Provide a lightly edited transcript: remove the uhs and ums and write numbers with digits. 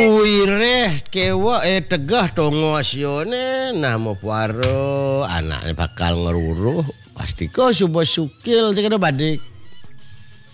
Uireh kewa tegah tongo asione namo paro anaknya bakal ngeruruh pasti kau subuh sukil cek badik.